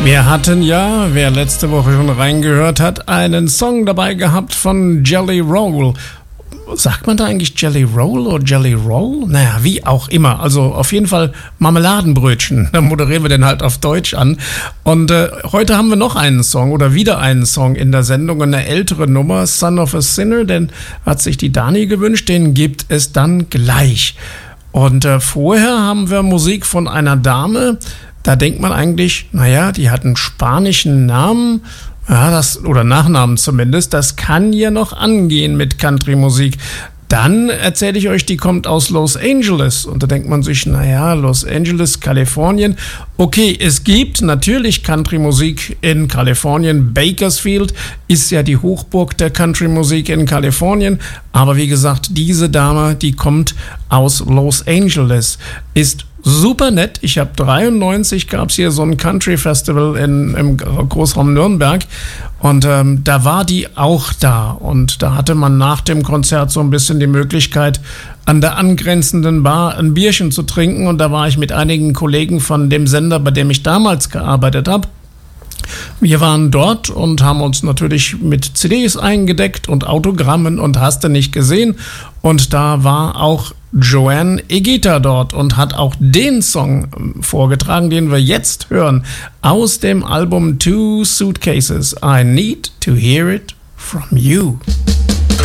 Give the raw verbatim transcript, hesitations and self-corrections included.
Wir hatten ja, wer letzte Woche schon reingehört hat, einen Song dabei gehabt von Jelly Roll. Sagt man da eigentlich Jelly Roll oder Jelly Roll? Naja, wie auch immer. Also auf jeden Fall Marmeladenbrötchen. Da moderieren wir den halt auf Deutsch an. Und äh, heute haben wir noch einen Song oder wieder einen Song in der Sendung. Eine ältere Nummer, Son of a Sinner, den hat sich die Dani gewünscht. Den gibt es dann gleich. Und äh, vorher haben wir Musik von einer Dame. Da denkt man eigentlich, naja, die hat einen spanischen Namen, ja, das, oder Nachnamen zumindest, das kann ja noch angehen mit Country-Musik. Dann erzähle ich euch, die kommt aus Los Angeles. Und da denkt man sich, naja, Los Angeles, Kalifornien. Okay, es gibt natürlich Country-Musik in Kalifornien. Bakersfield ist ja die Hochburg der Country-Musik in Kalifornien. Aber wie gesagt, diese Dame, die kommt aus Los Angeles, ist super nett. Ich habe dreiundneunzig gab es hier so ein Country Festival in, im Großraum Nürnberg und ähm, da war die auch da und da hatte man nach dem Konzert so ein bisschen die Möglichkeit, an der angrenzenden Bar ein Bierchen zu trinken und da war ich mit einigen Kollegen von dem Sender, bei dem ich damals gearbeitet habe. Wir waren dort und haben uns natürlich mit C Ds eingedeckt und Autogrammen und hast du nicht gesehen. Und da war auch Joanne Egita dort und hat auch den Song vorgetragen, den wir jetzt hören, aus dem Album Two Suitcases. I Need to Hear It From You.